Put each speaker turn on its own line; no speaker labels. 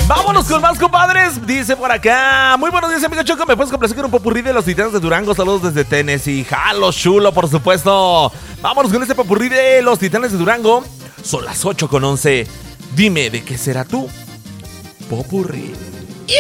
Vámonos con más, compadres. Dice por acá: muy buenos días, amigo Choco. ¿Me puedes complacer con un popurrí de los Titanes de Durango? Saludos desde Tennessee. Jalo, chulo, por supuesto. Vámonos con este popurrí de los Titanes de Durango. Son las 8:11. Dime, ¿de qué será tu popurrí?